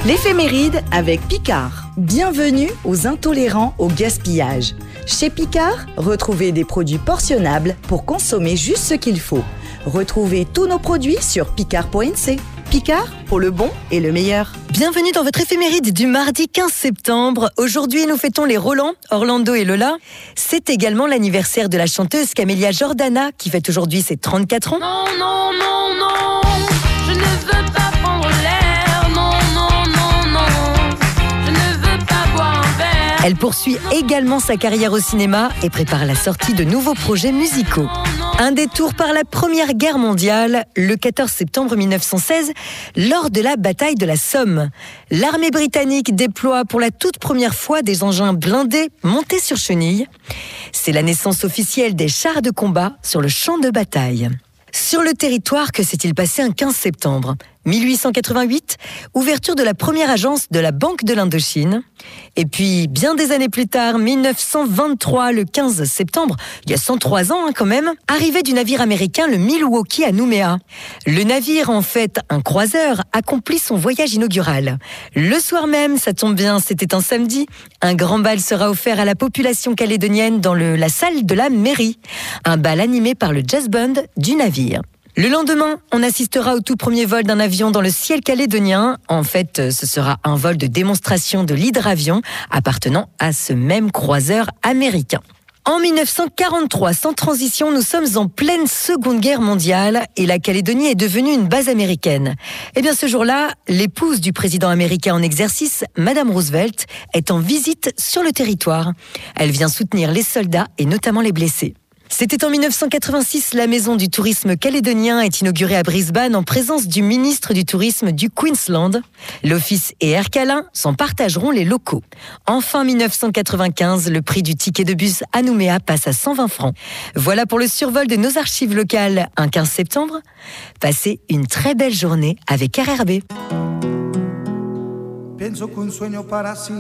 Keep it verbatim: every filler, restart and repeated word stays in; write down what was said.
L'éphéméride avec Picard. Bienvenue aux intolérants au gaspillage. Chez Picard, retrouvez des produits portionnables pour consommer juste ce qu'il faut. Retrouvez tous nos produits sur picard point n c. Picard, pour le bon et le meilleur. Bienvenue dans votre éphéméride du mardi quinze septembre. Aujourd'hui, nous fêtons les Roland, Orlando et Lola. C'est également l'anniversaire de la chanteuse Camélia Jordana, qui fête aujourd'hui ses trente-quatre ans. Non, non, non, non, je ne veux pas prendre l'air. Non, non, non, non, je ne veux pas boire un verre. Elle poursuit également sa carrière au cinéma et prépare la sortie de nouveaux projets musicaux. Un détour par la Première Guerre mondiale, le quatorze septembre mille neuf cent seize, lors de la bataille de la Somme. L'armée britannique déploie pour la toute première fois des engins blindés montés sur chenilles. C'est la naissance officielle des chars de combat sur le champ de bataille. Sur le territoire, que s'est-il passé un quinze septembre mille huit cent quatre-vingt-huit, ouverture de la première agence de la Banque de l'Indochine. Et puis, bien des années plus tard, mille neuf cent vingt-trois, le quinze septembre, il y a cent trois ans hein, quand même, arrivée du navire américain le Milwaukee à Nouméa. Le navire, en fait, un croiseur, accomplit son voyage inaugural. Le soir même, ça tombe bien, c'était un samedi, un grand bal sera offert à la population calédonienne dans le, la salle de la mairie. Un bal animé par le jazz band du navire. Le lendemain, on assistera au tout premier vol d'un avion dans le ciel calédonien. En fait, ce sera un vol de démonstration de l'hydravion appartenant à ce même croiseur américain. En mille neuf cent quarante-trois, sans transition, nous sommes en pleine Seconde Guerre mondiale et la Calédonie est devenue une base américaine. Eh bien, ce jour-là, l'épouse du président américain en exercice, Madame Roosevelt, est en visite sur le territoire. Elle vient soutenir les soldats et notamment les blessés. C'était en mille neuf cent quatre-vingt-six, la maison du tourisme calédonien est inaugurée à Brisbane en présence du ministre du tourisme du Queensland. L'Office et Air Calin s'en partageront les locaux. Enfin, mille neuf cent quatre-vingt-quinze, le prix du ticket de bus à Nouméa passe à cent vingt francs. Voilà pour le survol de nos archives locales un quinze septembre. Passez une très belle journée avec R R B.